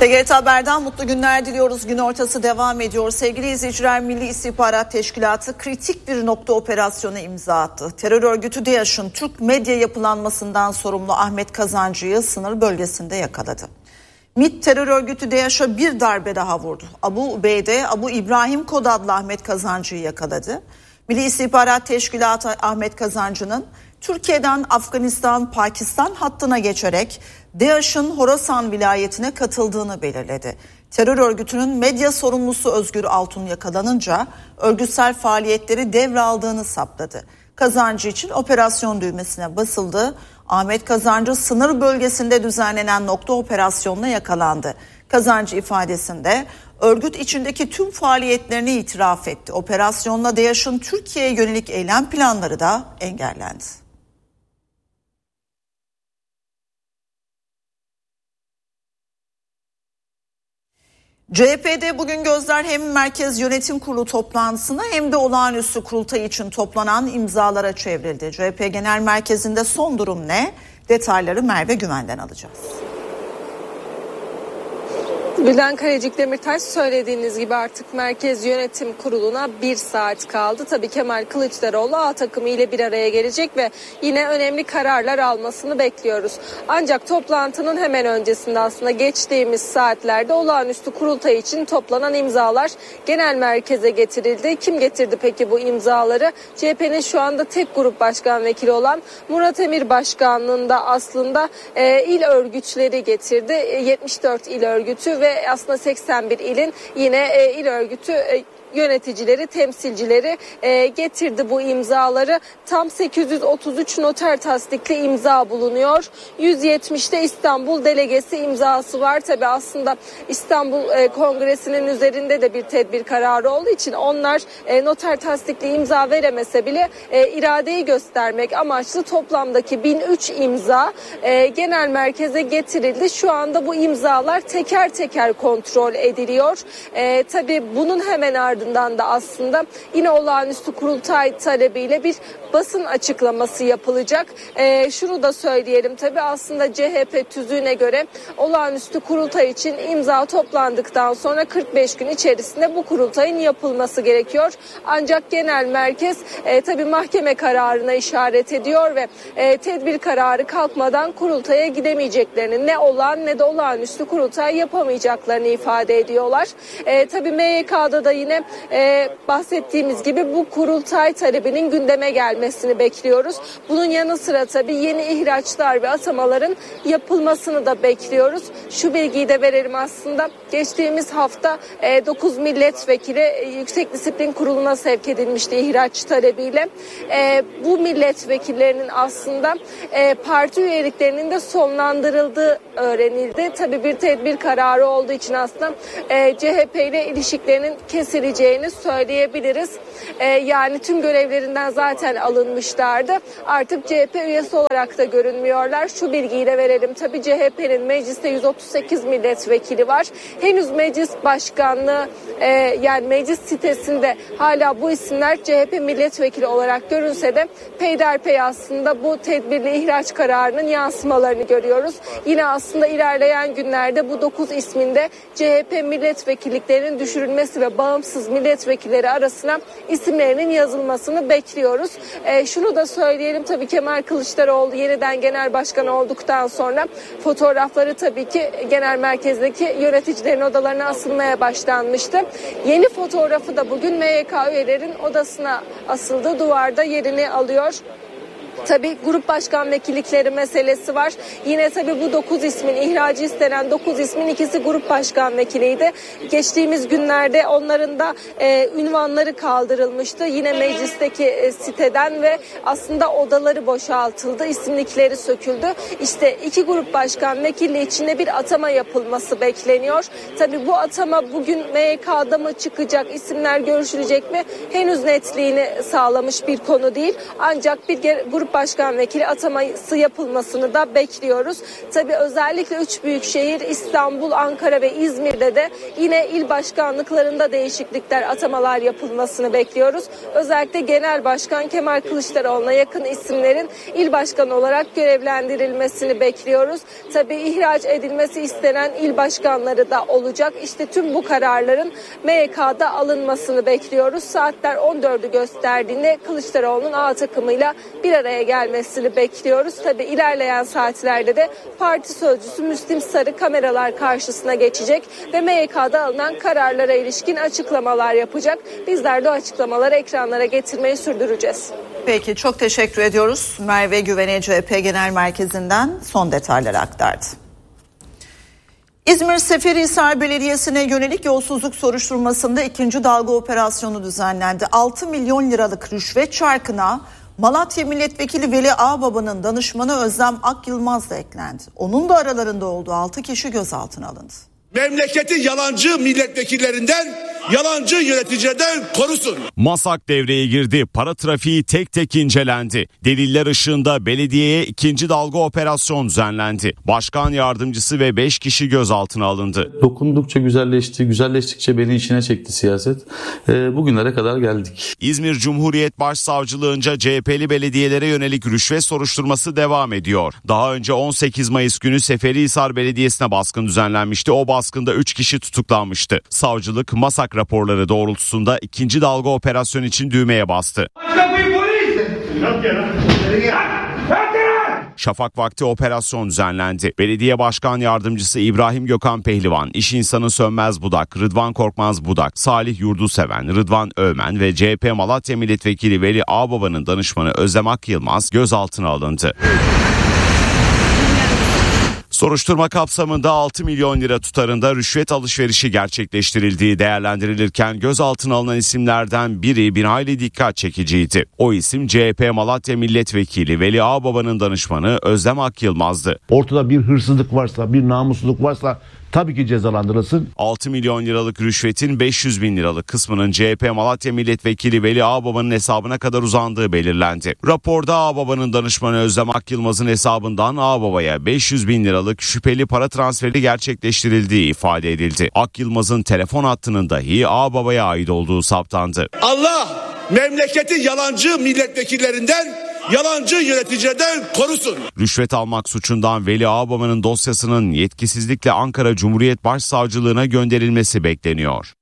TGRT Haber'den mutlu günler diliyoruz. Gün ortası devam ediyor. Sevgili izleyiciler, Milli İstihbarat Teşkilatı kritik bir nokta operasyonu imza attı. Terör örgütü DAEŞ'in Türk medya yapılanmasından sorumlu Ahmet Kazancı'yı sınır bölgesinde yakaladı. MİT terör örgütü DAEŞ'e bir darbe daha vurdu. Abu Ubeyde, Abu İbrahim kod adlı Ahmet Kazancı'yı yakaladı. Milli İstihbarat Teşkilatı Ahmet Kazancı'nın Türkiye'den Afganistan-Pakistan hattına geçerek DAEŞ'in Horasan vilayetine katıldığını belirledi. Terör örgütünün medya sorumlusu Özgür Altun yakalanınca örgütsel faaliyetleri devraldığını saptadı. Kazancı için operasyon düğmesine basıldı. Ahmet Kazancı sınır bölgesinde düzenlenen nokta operasyonuna yakalandı. Kazancı ifadesinde örgüt içindeki tüm faaliyetlerini itiraf etti. Operasyonla DAEŞ'in Türkiye'ye yönelik eylem planları da engellendi. CHP'de bugün gözler hem Merkez Yönetim Kurulu toplantısına hem de olağanüstü kurultay için toplanan imzalara çevrildi. CHP Genel Merkezi'nde son durum ne? Detayları Merve Güven'den alacağız. Bülent Kalecik Demirtaş, söylediğiniz gibi artık Merkez Yönetim Kurulu'na 1 saat kaldı. Tabii Kemal Kılıçdaroğlu A takımı ile bir araya gelecek ve yine önemli kararlar almasını bekliyoruz. Ancak toplantının hemen öncesinde aslında geçtiğimiz saatlerde olağanüstü kurultay için toplanan imzalar genel merkeze getirildi. Kim getirdi peki bu imzaları? CHP'nin şu anda tek grup başkan vekili olan Murat Emir Başkanlığı'nda aslında il örgütleri getirdi. 74 il örgütü ve aslında 81 ilin yine il örgütü yöneticileri, temsilcileri getirdi bu imzaları. Tam 833 noter tasdikli imza bulunuyor. 170'te İstanbul delegesi imzası var. Tabii aslında İstanbul Kongresi'nin üzerinde de bir tedbir kararı olduğu için onlar noter tasdikli imza veremese bile iradeyi göstermek amaçlı toplamdaki 1003 imza genel merkeze getirildi. Şu anda bu imzalar teker teker kontrol ediliyor. Tabii bunun hemen ardından da aslında yine olağanüstü kurultay talebiyle bir basın açıklaması yapılacak. Şunu da söyleyelim, tabii aslında CHP tüzüğüne göre olağanüstü kurultay için imza toplandıktan sonra 45 gün içerisinde bu kurultayın yapılması gerekiyor. Ancak genel merkez tabii mahkeme kararına işaret ediyor ve tedbir kararı kalkmadan kurultaya gidemeyeceklerini, ne olağan ne de olağanüstü kurultay yapamayacaklarını ifade ediyorlar. Tabii MYK'da da yine bahsettiğimiz gibi bu kurultay talebinin gündeme gelmesini bekliyoruz. Bunun yanı sıra tabii yeni ihraçlar ve atamaların yapılmasını da bekliyoruz. Şu bilgiyi de verelim aslında. Geçtiğimiz hafta 9 milletvekili Yüksek Disiplin Kurulu'na sevk edilmişti ihraç talebiyle. Bu milletvekillerinin aslında parti üyeliklerinin de sonlandırıldığı öğrenildi. Tabii bir tedbir kararı olduğu için aslında CHP ile ilişkilerinin kesileceğini söyleyebiliriz. Yani tüm görevlerinden zaten alınmışlardı. Artık CHP üyesi olarak da görünmüyorlar. Şu bilgiyi de verelim. Tabii CHP'nin mecliste 138 milletvekili var. Henüz meclis başkanlığı yani meclis sitesinde hala bu isimler CHP milletvekili olarak görünse de peyderpey aslında bu tedbirli ihraç kararının yansımalarını görüyoruz. Yine aslında ilerleyen günlerde bu 9 isminde CHP milletvekilliklerinin düşürülmesi ve bağımsız milletvekilleri arasına isimlerinin yazılmasını bekliyoruz. Şunu da söyleyelim, tabii Kemal Kılıçdaroğlu yeniden genel başkan olduktan sonra fotoğrafları tabii ki genel merkezdeki yöneticilerin odalarına asılmaya başlanmıştı. Yeni fotoğrafı da bugün MYK üyelerin odasına asıldı, duvarda yerini alıyor. Tabii grup başkan vekillikleri meselesi var. Yine tabii bu 9 ismin, ihracı istenen 9 ismin ikisi grup başkan vekiliydi. Geçtiğimiz günlerde onların da ünvanları kaldırılmıştı. Yine meclisteki siteden ve aslında odaları boşaltıldı. İsimlikleri söküldü. İşte 2 grup başkan vekilliği içinde bir atama yapılması bekleniyor. Tabii bu atama bugün MYK'da mı çıkacak, isimler görüşülecek mi? Henüz netliğini sağlamış bir konu değil. Ancak bir grup grup başkan vekili ataması yapılmasını da bekliyoruz. Tabii özellikle 3 büyük şehir İstanbul, Ankara ve İzmir'de de yine il başkanlıklarında değişiklikler, atamalar yapılmasını bekliyoruz. Özellikle Genel Başkan Kemal Kılıçdaroğlu'na yakın isimlerin il başkanı olarak görevlendirilmesini bekliyoruz. Tabii ihraç edilmesi istenen il başkanları da olacak. İşte tüm bu kararların MYK'da alınmasını bekliyoruz. Saatler 14'ü gösterdiğinde Kılıçdaroğlu'nun A takımıyla bir araya gelmesini bekliyoruz. Tabii ilerleyen saatlerde de parti sözcüsü Müslim Sarı kameralar karşısına geçecek ve MYK'da alınan kararlara ilişkin açıklamalar yapacak. Bizler de o açıklamaları ekranlara getirmeyi sürdüreceğiz. Peki, çok teşekkür ediyoruz. Merve Güven'e CHP Genel Merkezi'nden son detayları aktardı. İzmir Seferihisar Belediyesi'ne yönelik yolsuzluk soruşturmasında ikinci dalga operasyonu düzenlendi. 6 milyon liralık rüşvet çarkına Malatya Milletvekili Veli Ağbaba'nın danışmanı Özlem Akyılmaz da eklendi. Onun da aralarında olduğu 6 kişi gözaltına alındı. Memleketi yalancı milletvekillerinden, yalancı yöneticilerden korusun. MASAK devreye girdi. Para trafiği tek tek incelendi. Deliller ışığında belediyeye ikinci dalga operasyon düzenlendi. Başkan yardımcısı ve 5 kişi gözaltına alındı. Dokundukça güzelleşti, güzelleştikçe beni içine çekti siyaset. Bugünlere kadar geldik. İzmir Cumhuriyet Başsavcılığınca CHP'li belediyelere yönelik rüşvet soruşturması devam ediyor. Daha önce 18 Mayıs günü Seferihisar Belediyesi'ne baskın düzenlenmişti. O baskında 3 kişi tutuklanmıştı. Savcılık MASAK raporları doğrultusunda ikinci dalga operasyon için düğmeye bastı. Şafak vakti operasyon düzenlendi. Belediye Başkan Yardımcısı İbrahim Gökhan Pehlivan, İş İnsanı Sönmez Budak, Rıdvan Korkmaz Budak, Salih Yurduseven, Rıdvan Öğmen ve CHP Malatya Milletvekili Veli Ağbaba'nın danışmanı Özlem Akyılmaz gözaltına alındı. Soruşturma kapsamında 6 milyon lira tutarında rüşvet alışverişi gerçekleştirildiği değerlendirilirken gözaltına alınan isimlerden biri bir hayli dikkat çekiciydi. O isim CHP Malatya Milletvekili Veli Ağbaba'nın danışmanı Özlem Akyılmaz'dı. Ortada bir hırsızlık varsa, bir namussuzluk varsa tabii ki cezalandırılsın. 6 milyon liralık rüşvetin 500 bin liralık kısmının CHP Malatya Milletvekili Veli Ağbaba'nın hesabına kadar uzandığı belirlendi. Raporda Ağbaba'nın danışmanı Özlem Akyılmaz'ın hesabından Ağbaba'ya 500 bin liralık şüpheli para transferi gerçekleştirildiği ifade edildi. Akyılmaz'ın telefon hattının dahi Ağbaba'ya ait olduğu saptandı. Allah memleketi yalancı milletvekillerinden, yalancı yöneticilerden korusun. Rüşvet almak suçundan Veli Ağbaba'nın dosyasının yetkisizlikle Ankara Cumhuriyet Başsavcılığına gönderilmesi bekleniyor.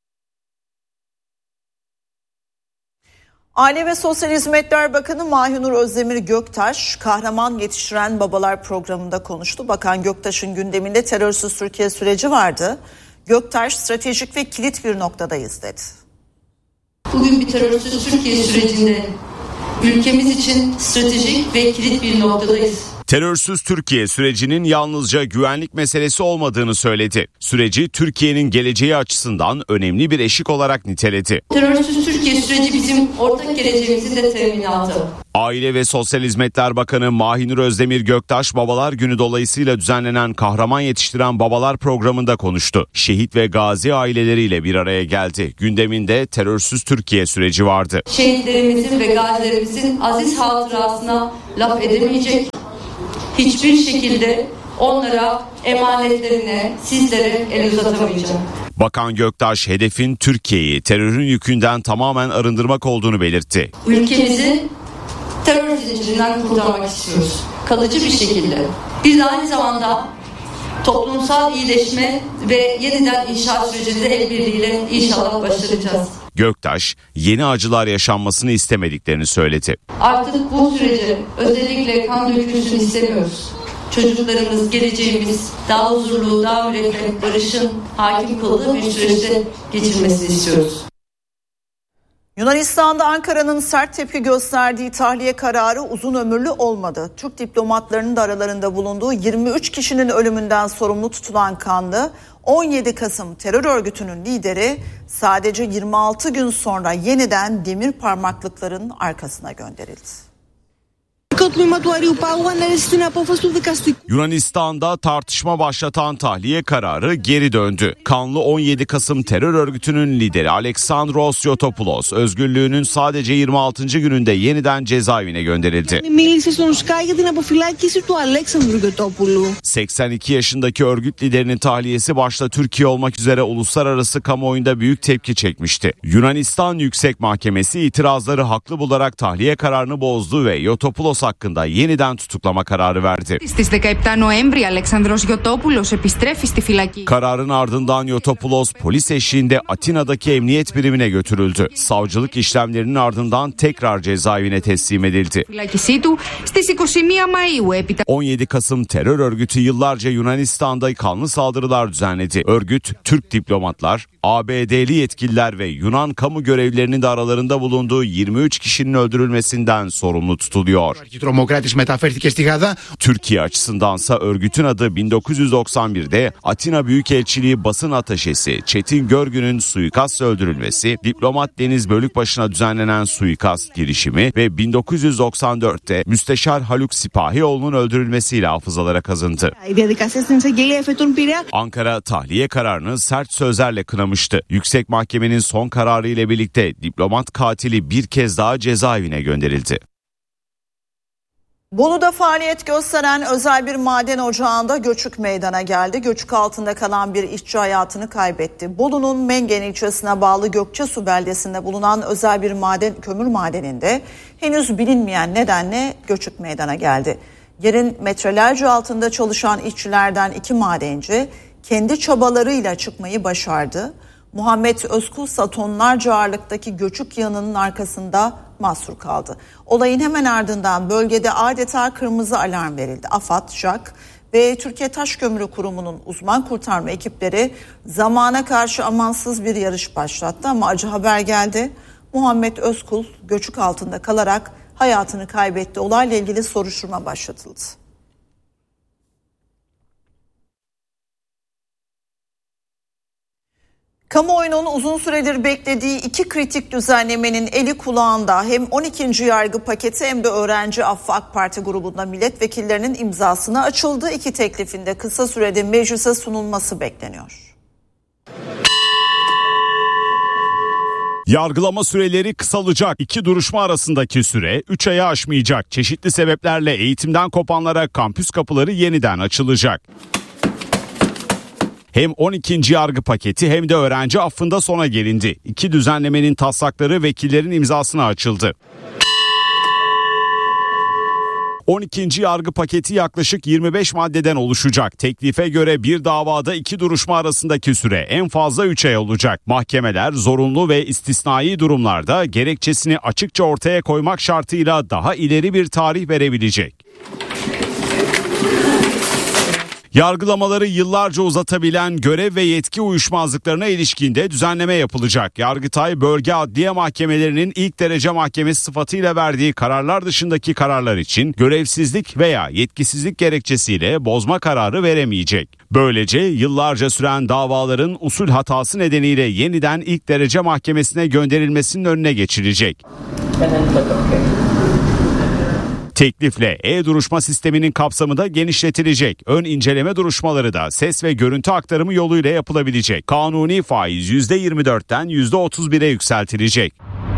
Aile ve Sosyal Hizmetler Bakanı Mahinur Özdemir Göktaş, Kahraman Yetiştiren Babalar programında konuştu. Bakan Göktaş'ın gündeminde terörsüz Türkiye süreci vardı. Göktaş, stratejik ve kilit bir noktadayız dedi. Bugün bir terörsüz Türkiye sürecinde ülkemiz için stratejik ve kilit bir noktadayız. Terörsüz Türkiye sürecinin yalnızca güvenlik meselesi olmadığını söyledi. Süreci Türkiye'nin geleceği açısından önemli bir eşik olarak niteledi. Terörsüz Türkiye süreci bizim ortak geleceğimizin de teminatı. Aile ve Sosyal Hizmetler Bakanı Mahinur Özdemir Göktaş, Babalar Günü dolayısıyla düzenlenen Kahraman Yetiştiren Babalar programında konuştu. Şehit ve gazi aileleriyle bir araya geldi. Gündeminde terörsüz Türkiye süreci vardı. Şehitlerimizin ve gazilerimizin aziz hatırasına laf edemeyecek, hiçbir şekilde onlara, emanetlerine, sizlere el uzatamayacağım. Bakan Göktaş, hedefin Türkiye'yi terörün yükünden tamamen arındırmak olduğunu belirtti. Ülkemizi terör zincirinden kurtarmak istiyoruz. Kalıcı bir şekilde. Biz de aynı zamanda toplumsal iyileşme ve yeniden inşaat sürecinde el birliğiyle inşallah başaracağız. Göktaş, yeni acılar yaşanmasını istemediklerini söyledi. Artık bu sürece özellikle kan dökülsün istemiyoruz. Çocuklarımız, geleceğimiz daha huzurlu, daha müreffeh, barışın hakim kıldığı bir süreçte geçirmesini istiyoruz. Yunanistan'da Ankara'nın sert tepki gösterdiği tahliye kararı uzun ömürlü olmadı. Türk diplomatlarının da aralarında bulunduğu 23 kişinin ölümünden sorumlu tutulan Kanlı, 17 Kasım terör örgütünün lideri sadece 26 gün sonra yeniden demir parmaklıkların arkasına gönderildi. Yunanistan'da tartışma başlatan tahliye kararı geri döndü. Kanlı 17 Kasım terör örgütünün lideri Alexandros Yotopoulos özgürlüğünün sadece 26. gününde yeniden cezaevine gönderildi. 82 yaşındaki örgüt liderinin tahliyesi başta Türkiye olmak üzere uluslararası kamuoyunda büyük tepki çekmişti. Yunanistan Yüksek Mahkemesi itirazları haklı bularak tahliye kararını bozdu ve Yotopoulos hakkında yeniden tutuklama kararı verdi. Kararın ardından Yotopoulos polis eşliğinde Atina'daki emniyet birimine götürüldü. Savcılık işlemlerinin ardından tekrar cezaevine teslim edildi. 17 Kasım terör örgütü yıllarca Yunanistan'da kanlı saldırılar düzenledi. Örgüt, Türk diplomatlar, ABD'li yetkililer ve Yunan kamu görevlilerinin de aralarında bulunduğu 23 kişinin öldürülmesinden sorumlu tutuluyor. Türkiye açısındansa örgütün adı 1991'de Atina Büyükelçiliği basın ataşesi Çetin Görgü'nün suikastla öldürülmesi, diplomat Deniz Bölükbaşı'na düzenlenen suikast girişimi ve 1994'te Müsteşar Haluk Sipahioğlu'nun öldürülmesiyle hafızalara kazındı. Ankara tahliye kararını sert sözlerle kınamıştı. Yüksek Mahkemenin son kararı ile birlikte diplomat katili bir kez daha cezaevine gönderildi. Bolu'da faaliyet gösteren özel bir maden ocağında göçük meydana geldi. Göçük altında kalan bir işçi hayatını kaybetti. Bolu'nun Mengen ilçesine bağlı Gökçesu beldesinde bulunan özel bir kömür madeninde henüz bilinmeyen nedenle göçük meydana geldi. Yerin metrelerce altında çalışan işçilerden 2 madenci kendi çabalarıyla çıkmayı başardı. Muhammed Özkulsa tonlarca ağırlıktaki göçük yığınının arkasında mahsur kaldı. Olayın hemen ardından bölgede adeta kırmızı alarm verildi. AFAD, JAK ve Türkiye Taş Kömürü Kurumu'nun uzman kurtarma ekipleri zamana karşı amansız bir yarış başlattı ama acı haber geldi. Muhammed Özkul göçük altında kalarak hayatını kaybetti. Olayla ilgili soruşturma başlatıldı. Kamuoyunun uzun süredir beklediği 2 kritik düzenlemenin eli kulağında. Hem 12. yargı paketi hem de öğrenci affı AK Parti grubunda milletvekillerinin imzasına açıldı. 2 teklifin de kısa sürede meclise sunulması bekleniyor. Yargılama süreleri kısalacak. 2 duruşma arasındaki süre 3 ayı aşmayacak. Çeşitli sebeplerle eğitimden kopanlara kampüs kapıları yeniden açılacak. Hem 12. yargı paketi hem de öğrenci affında sona gelindi. 2 düzenlemenin taslakları vekillerin imzasına açıldı. 12. yargı paketi yaklaşık 25 maddeden oluşacak. Teklife göre bir davada 2 duruşma arasındaki süre en fazla 3 ay olacak. Mahkemeler zorunlu ve istisnai durumlarda gerekçesini açıkça ortaya koymak şartıyla daha ileri bir tarih verebilecek. Yargılamaları yıllarca uzatabilen görev ve yetki uyuşmazlıklarına ilişkin de düzenleme yapılacak. Yargıtay bölge adliye mahkemelerinin ilk derece mahkemesi sıfatıyla verdiği kararlar dışındaki kararlar için görevsizlik veya yetkisizlik gerekçesiyle bozma kararı veremeyecek. Böylece yıllarca süren davaların usul hatası nedeniyle yeniden ilk derece mahkemesine gönderilmesinin önüne geçilecek. Teklifle e-duruşma sisteminin kapsamı da genişletilecek. Ön inceleme duruşmaları da ses ve görüntü aktarımı yoluyla yapılabilecek. Kanuni faiz %24'ten %31'e yükseltilecek.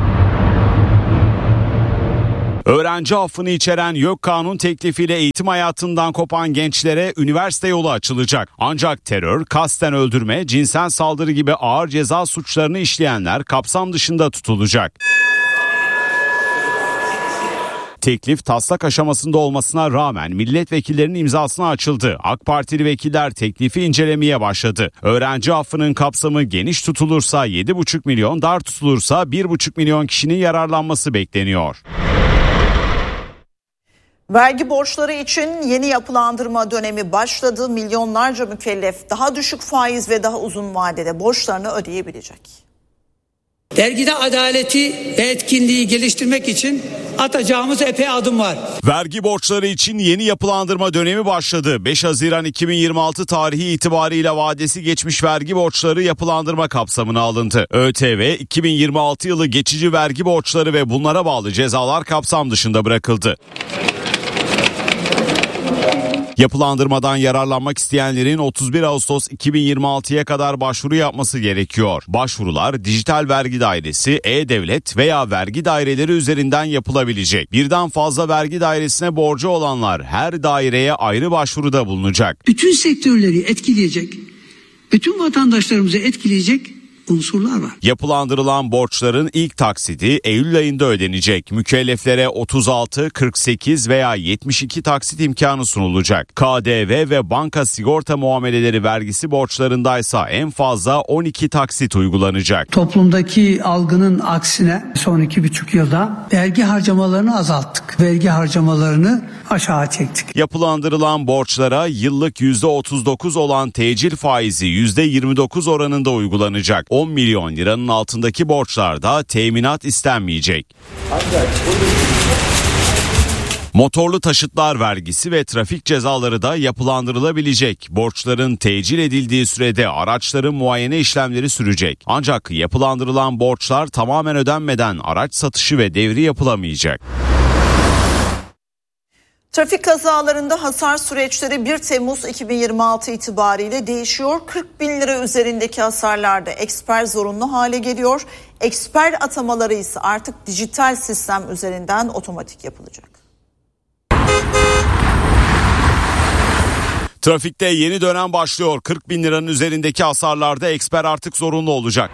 Öğrenci affını içeren YÖK kanun teklifiyle eğitim hayatından kopan gençlere üniversite yolu açılacak. Ancak terör, kasten öldürme, cinsel saldırı gibi ağır ceza suçlarını işleyenler kapsam dışında tutulacak. Teklif taslak aşamasında olmasına rağmen milletvekillerinin imzasına açıldı. AK Partili vekiller teklifi incelemeye başladı. Öğrenci affının kapsamı geniş tutulursa 7,5 milyon, dar tutulursa 1,5 milyon kişinin yararlanması bekleniyor. Vergi borçları için yeni yapılandırma dönemi başladı. Milyonlarca mükellef daha düşük faiz ve daha uzun vadede borçlarını ödeyebilecek. Vergide adaleti ve etkinliği geliştirmek için atacağımız epey adım var. Vergi borçları için yeni yapılandırma dönemi başladı. 5 Haziran 2026 tarihi itibariyle vadesi geçmiş vergi borçları yapılandırma kapsamına alındı. ÖTV 2026 yılı geçici vergi borçları ve bunlara bağlı cezalar kapsam dışında bırakıldı. Yapılandırmadan yararlanmak isteyenlerin 31 Ağustos 2026'ya kadar başvuru yapması gerekiyor. Başvurular Dijital Vergi Dairesi, E-Devlet veya vergi daireleri üzerinden yapılabilecek. Birden fazla vergi dairesine borcu olanlar her daireye ayrı başvuruda bulunacak. Bütün sektörleri etkileyecek, bütün vatandaşlarımızı etkileyecek unsurlar var. Yapılandırılan borçların ilk taksidi Eylül ayında ödenecek. Mükelleflere 36, 48 veya 72 taksit imkanı sunulacak. KDV ve banka sigorta muameleleri vergisi borçlarındaysa en fazla 12 taksit uygulanacak. Toplumdaki algının aksine son 2,5 yılda vergi harcamalarını azalttık. Vergi harcamalarını aşağı çektik. Yapılandırılan borçlara yıllık %39 olan tecil faizi %29 oranında uygulanacak. 10 milyon liranın altındaki borçlarda teminat istenmeyecek. Motorlu taşıtlar vergisi ve trafik cezaları da yapılandırılabilecek. Borçların tecil edildiği sürede araçların muayene işlemleri sürecek. Ancak yapılandırılan borçlar tamamen ödenmeden araç satışı ve devri yapılamayacak. Trafik kazalarında hasar süreçleri 1 Temmuz 2026 itibariyle değişiyor. 40 bin lira üzerindeki hasarlarda eksper zorunlu hale geliyor. Eksper atamaları ise artık dijital sistem üzerinden otomatik yapılacak. Trafikte yeni dönem başlıyor. 40 bin liranın üzerindeki hasarlarda eksper artık zorunlu olacak.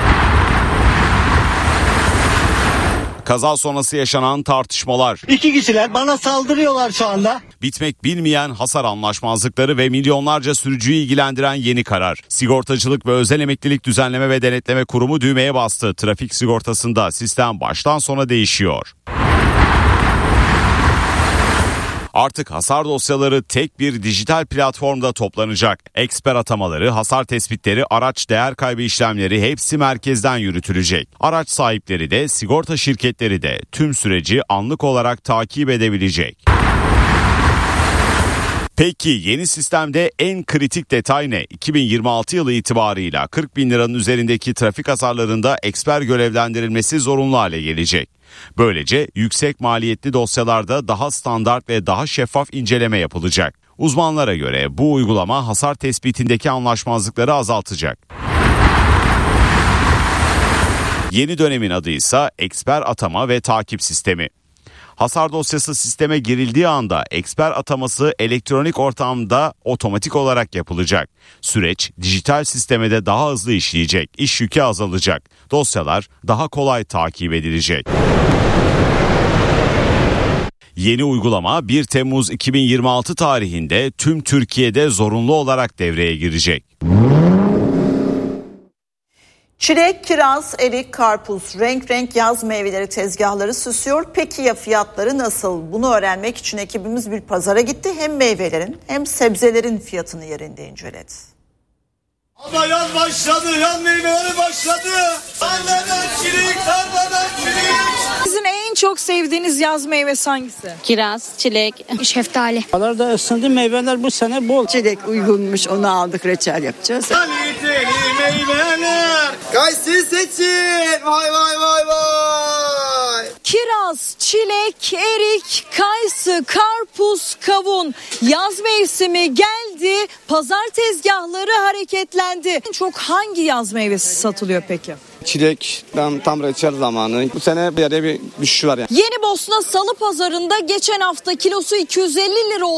Kaza sonrası yaşanan tartışmalar. 2 kişiler bana saldırıyorlar şu anda. Bitmek bilmeyen hasar anlaşmazlıkları ve milyonlarca sürücüyü ilgilendiren yeni karar. Sigortacılık ve Özel Emeklilik Düzenleme ve Denetleme Kurumu düğmeye bastı. Trafik sigortasında sistem baştan sona değişiyor. Artık hasar dosyaları tek bir dijital platformda toplanacak. Eksper atamaları, hasar tespitleri, araç değer kaybı işlemleri hepsi merkezden yürütülecek. Araç sahipleri de sigorta şirketleri de tüm süreci anlık olarak takip edebilecek. Peki yeni sistemde en kritik detay ne? 2026 yılı itibarıyla 40 bin liranın üzerindeki trafik hasarlarında eksper görevlendirilmesi zorunlu hale gelecek. Böylece yüksek maliyetli dosyalarda daha standart ve daha şeffaf inceleme yapılacak. Uzmanlara göre bu uygulama hasar tespitindeki anlaşmazlıkları azaltacak. Yeni dönemin adı ise eksper atama ve takip sistemi. Hasar dosyası sisteme girildiği anda eksper ataması elektronik ortamda otomatik olarak yapılacak. Süreç dijital sisteme de daha hızlı işleyecek, iş yükü azalacak, dosyalar daha kolay takip edilecek. Yeni uygulama 1 Temmuz 2026 tarihinde tüm Türkiye'de zorunlu olarak devreye girecek. Çilek, kiraz, erik, karpuz, renk renk yaz meyveleri tezgahları süsüyor. Peki ya fiyatları nasıl? Bunu öğrenmek için ekibimiz bir pazara gitti. Hem meyvelerin hem sebzelerin fiyatını yerinde inceledi. Ama yaz başladı, yaz meyveleri başladı. Tarladan çilek, tarladan çilek. Sizin en çok sevdiğiniz yaz meyvesi hangisi? Kiraz, çilek, şeftali. Kadar ısındı meyveler bu sene bol. Çilek uygunmuş, onu aldık, reçel yapacağız. Kaliteli meyveler, kayısı seçin. Vay vay vay vay. Kiraz, çilek, erik, kayısı, karpuz, kavun. Yaz mevsimi geldi, pazar tezgahları hareketlendi. En çok hangi yaz meyvesi satılıyor peki? Çilek, tam reçel zamanı. Bu sene bir yere bir düşüş var yani. Yeni Bosna Salı Pazarı'nda geçen hafta kilosu 250 lira